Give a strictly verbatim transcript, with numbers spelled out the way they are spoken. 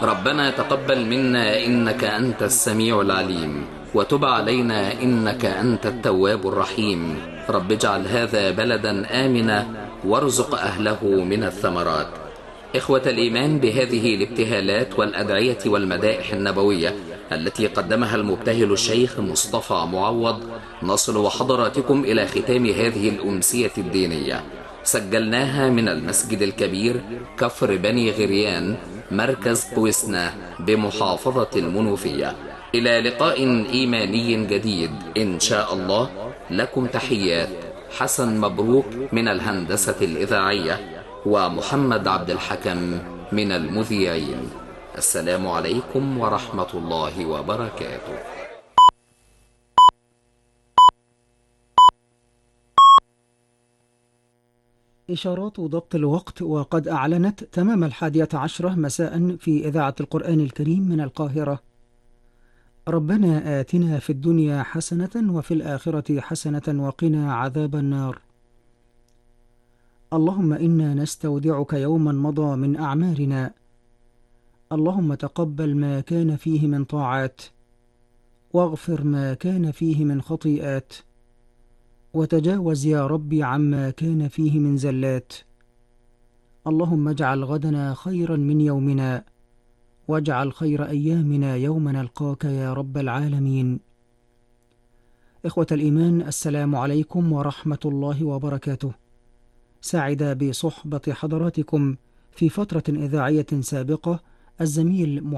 ربنا تقبل منا إنك أنت السميع العليم، وتب علينا إنك أنت التواب الرحيم. رب اجعل هذا بلدا آمنا وارزق أهله من الثمرات. إخوة الإيمان، بهذه الابتهالات والأدعية والمدائح النبوية التي قدمها المبتهل الشيخ مصطفى معوض، نصل وحضراتكم إلى ختام هذه الأمسية الدينية. سجلناها من المسجد الكبير كفر بني غريان، مركز قويسنا بمحافظة المنوفية. إلى لقاء إيماني جديد إن شاء الله. لكم تحيات حسن مبروك من الهندسة الإذاعية، ومحمد عبد الحكم من المذيعين. السلام عليكم ورحمة الله وبركاته. إشارات ضبط الوقت، وقد أعلنت تمام الحادية عشرة مساء في إذاعة القرآن الكريم من القاهرة. ربنا آتنا في الدنيا حسنة وفي الآخرة حسنة وقنا عذاب النار. اللهم إنا نستودعك يوما مضى من أعمارنا. اللهم تقبل ما كان فيه من طاعات، واغفر ما كان فيه من خطيئات، وتجاوز يا ربي عما كان فيه من زلات. اللهم اجعل غدنا خيرا من يومنا، واجعل خير أيامنا يوم نلقاك يا رب العالمين. إخوة الإيمان، السلام عليكم ورحمة الله وبركاته. سعد بصحبة حضراتكم في فترة إذاعية سابقة الزميل